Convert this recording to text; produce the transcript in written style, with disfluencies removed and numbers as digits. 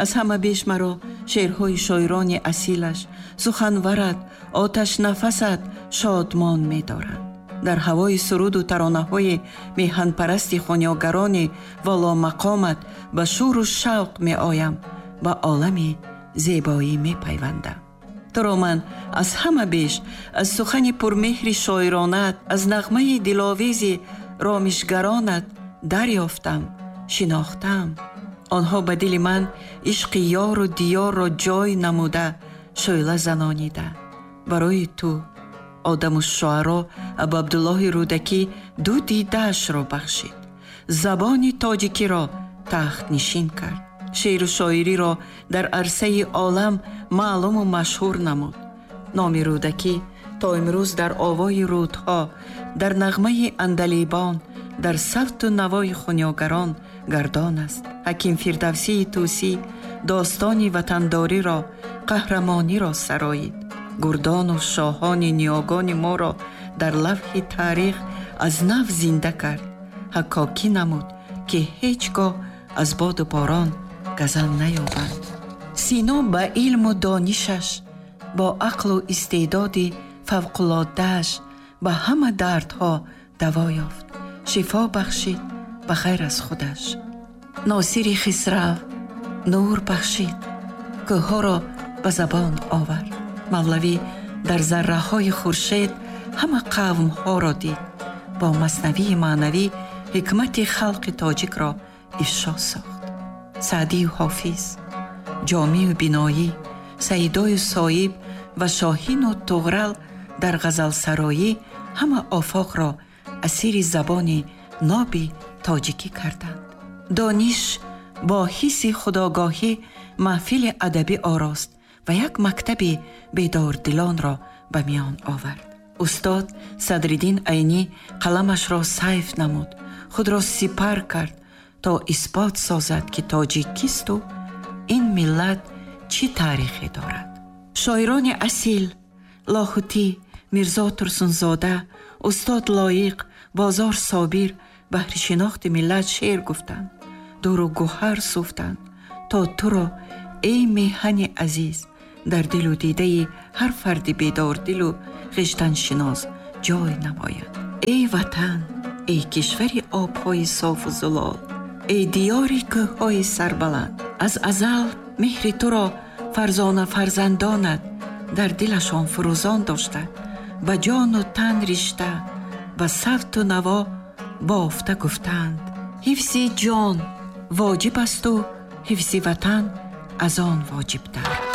аз ҳама беш маро шеърҳои шоирони асилаш, суханварат, оташнафасат шодмон медоранд. дар ҳавои суруду таронаҳои меҳанпарасти хонёгарони воломақомат ба шӯру шавқ меоям, ба олами зебоӣ мепайвандам. туро ман аз ҳама беш аз сухани пурмеҳри шоиронат, аз нағмаи диловези ромишгаронат дарёфтам, шинохтам. онҳо ба дили ман ишқи ёру диёрро ҷой намуда шӯъла занонида. барои ту одаму шуаро Абу Абдуллоҳи Рӯдакӣ ду дидаашро бахшид. забони тоҷикиро тахтнишин кард. шеъру шоириро дар арсаи олам маълуму машҳур намуд. номи Рӯдакӣ то имрӯз дар овои рӯдҳо, дар нағмаи андалибон, дар савту навои хунёгарон гардон аст. ҳаким Фирдавсии Тусӣ достони ватандориро, қаҳрамониро сароид. гурдону шоҳони ниёгони моро дар лавҳи таърих аз нав зинда кард. ҳаккокӣ намуд ки ҳеҷ гоҳ аз боду борон газал наёбанд. сино ба илму донишаш, бо ақлу истеъдоди фавқулоддааш ба ҳама дардҳо даво ёфт. шифо бахшид ба ғайр аз худаш. носири хисрав нур бахшид, кӯҳҳоро ба забон овард. мавлавӣ дар зарраҳои хуршед ҳама қавмҳоро дид. бо маснавии маънавӣ ҳикмати халқи тоҷикро ифшо сохт. саъдию ҳофиз, ҷомию биноӣ, саидою соиб ва шоҳину туғрал дар ғазалсароӣ ҳама офоқро асири забони ноби тоҷикӣ карданд. дониш бо ҳисси худогоҳӣ маҳфили адабӣ орост ва як мактаби бедордилонро ба миён овард. устод Садриддин Айнӣ қаламашро сайф намуд, худро сипар кард то исбот созад ки тоҷикисту ин миллат чӣ таърихе дорад. шоирони асил Лоҳутӣ, Мирзо Турсунзода, устод Лоиқ, Бозор Собир баҳри шинохти миллат шеър гуфтанд, дуру гӯҳар суфтанд, то туро эй меҳани азиз дар дилу дидаи ҳар фарди бедордилу хиштаншинос ҷой намояд. эй ватан, эй кишвари обҳои софу зулол, эй диёри кӯҳҳои сарбаланд, аз азал меҳри туро фарзона фарзандонат дар дилашон фурӯзон дошта, ба ҷону тан ришта, ба савту наво бофта гуфтанд. ҳифзи ҷон воҷиб асту ҳифзи ватан аз он воҷибтар.